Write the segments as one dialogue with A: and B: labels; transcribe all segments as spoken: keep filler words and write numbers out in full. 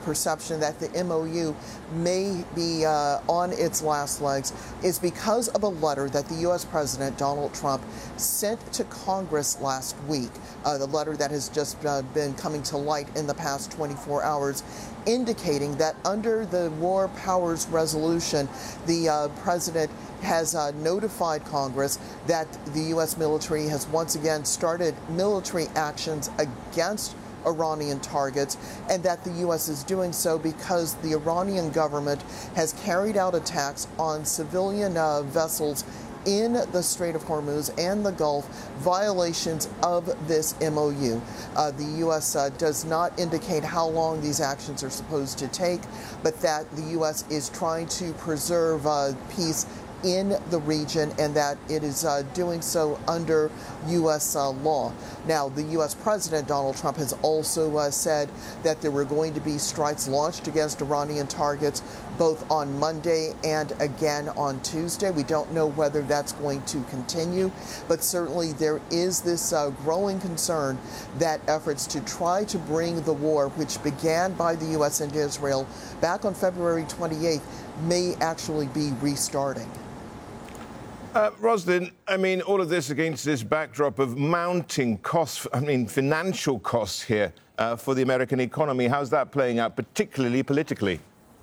A: perception that the M O U may be uh, on its last legs is because of a letter that the U S President Donald Trump sent to Congress last week. Uh, the letter that has just uh, been coming to light in the past twenty-four hours, indicating that under the War Powers Resolution, the uh, president has uh, notified Congress that the U S military has once again started military actions against Iranian targets, and that the U S is doing so because the Iranian government has carried out attacks on civilian uh, vessels in the Strait of Hormuz and the Gulf, violations of this M O U. Uh, the U S uh, does not indicate how long these actions are supposed to take, but that the U S is trying to preserve uh, peace in the region, and that it is uh, doing so under U S uh, law. Now, the U S President Donald Trump has also uh, said that there were going to be strikes launched against Iranian targets both on Monday and again on Tuesday. We don't know whether that's going to continue, but certainly there is this uh, growing concern that efforts to try to bring the war, which began by the U S and Israel back on February twenty-eighth, may actually be restarting.
B: Uh, Roslyn, I mean, all of this against this backdrop of mounting costs, I mean, financial costs here uh, for the American economy. How's that playing out, particularly politically?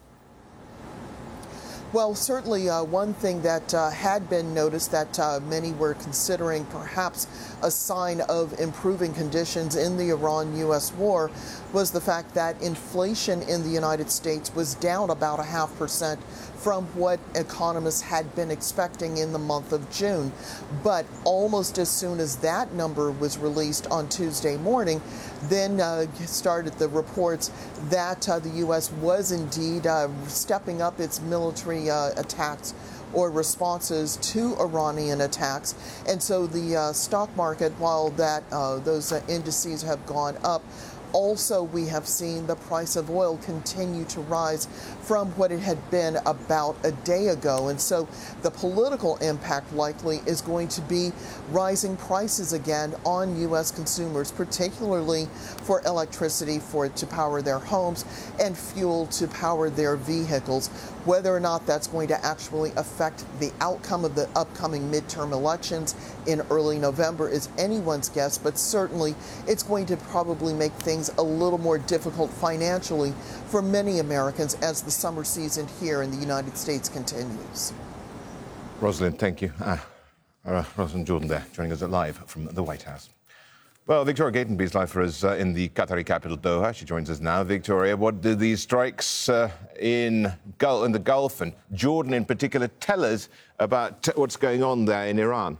A: Well, certainly uh, one thing that uh, had been noticed that uh, many were considering perhaps a sign of improving conditions in the Iran-U S war was the fact that inflation in the United States was down about a half percent from what economists had been expecting in the month of June. But almost as soon as that number was released on Tuesday morning, then uh, started the reports that uh, the U S was indeed uh, stepping up its military uh, attacks or responses to Iranian attacks. And so the uh, stock market, while that uh, those uh, indices have gone up, also, we have seen the price of oil continue to rise from what it had been about a day ago. And so the political impact likely is going to be rising prices again on U S consumers, particularly for electricity for to power their homes and fuel to power their vehicles. Whether or not that's going to actually affect the outcome of the upcoming midterm elections in early November is anyone's guess, but certainly it's going to probably make things a little more difficult financially for many Americans as the summer season here in the United States continues.
B: Roslyn, thank you. Uh, uh, Roslyn Jordan there, joining us live from the White House. Well, Victoria Gatenby is live for us uh, in the Qatari capital, Doha. She joins us now. Victoria, what do these strikes uh, in, Gulf, in the Gulf and Jordan in particular tell us about what's going on there in Iran?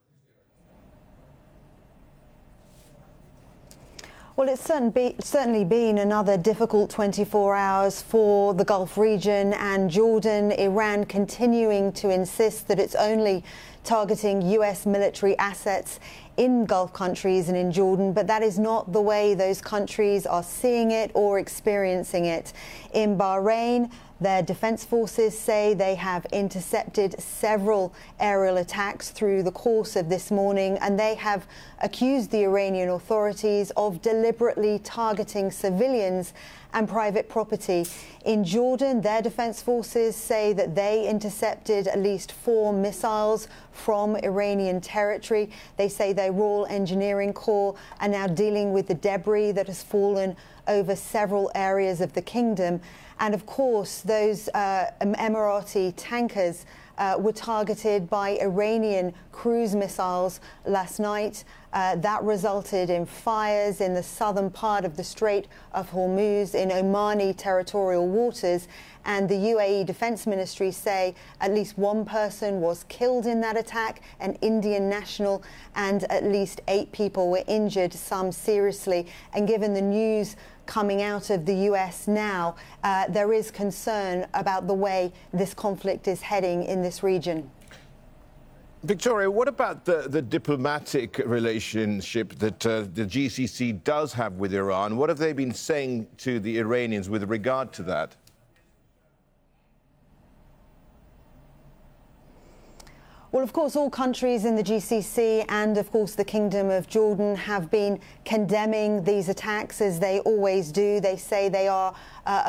C: Well, it's certainly been another difficult twenty-four hours for the Gulf region and Jordan. Iran continuing to insist that it's only targeting U S military assets in Gulf countries and in Jordan, but that is not the way those countries are seeing it or experiencing it. In Bahrain, their defense forces say they have intercepted several aerial attacks through the course of this morning, and they have accused the Iranian authorities of deliberately targeting civilians and private property. In Jordan, their defense forces say that they intercepted at least four missiles from Iranian territory. They say their Royal Engineering Corps are now dealing with the debris that has fallen over several areas of the kingdom. And of course, those uh, Emirati tankers uh, were targeted by Iranian cruise missiles last night. Uh, that resulted in fires in the southern part of the Strait of Hormuz in Omani territorial waters. And the U A E Defense Ministry say at least one person was killed in that attack, an Indian national, and at least eight people were injured, some seriously. And given the news coming out of the U S now, uh, there is concern about the way this conflict is heading in this region.
B: Victoria, what about the, the diplomatic relationship that uh, the G C C does have with Iran? What have they been saying to the Iranians with regard to that?
C: Well, of course, all countries in the G C C and, of course, the Kingdom of Jordan have been condemning these attacks, as they always do. They say they are uh,